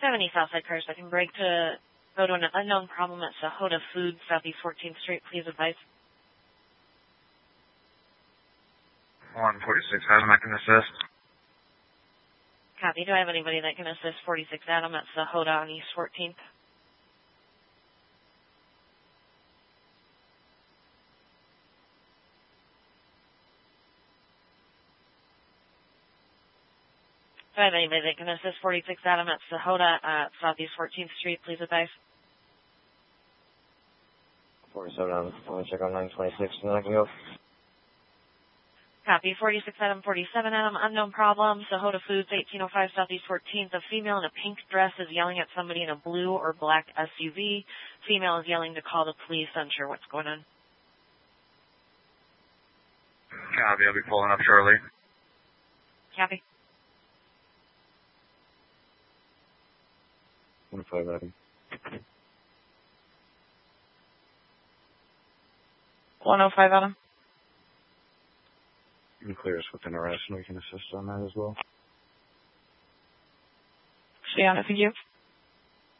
70 Southside cars that can break to go to an unknown problem at Sahota Foods, Southeast 14th Street. Please advise. 146 Adam, I can assist. Copy. Do I have anybody that can assist 46 Adam at Sahota on East 14th? Do I have anybody that can assist 46 Adam at Sahota at Southeast 14th Street? Please advise. 47 Adam, I want to check on 926 and then I can go. Copy. 46 Adam, 47 Adam, unknown problem. Sahota Foods, 1805 Southeast 14th. A female in a pink dress is yelling at somebody in a blue or black SUV. Female is yelling to call the police. Unsure what's going on. Copy, I'll be pulling up shortly. Copy. 105 Adam. 105 Adam. You can clear us with an arrest and we can assist on that as well. Stay on it, thank you.